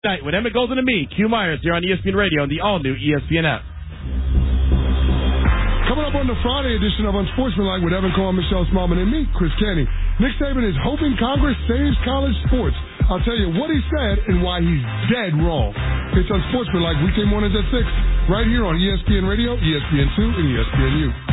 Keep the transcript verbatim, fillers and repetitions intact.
Night with Emmett Golden and me, Q Myers, here on E S P N Radio and the all-new E S P N app. Coming up on the Friday edition of Unsportsmanlike with Evan Cohen, Michelle Smallman, and me, Chris Canty. Nick Saban is hoping Congress saves college sports. I'll tell you what he said and why he's dead wrong. It's Unsportsmanlike weekday mornings at six, right here on E S P N Radio, E S P N two, and E S P N U.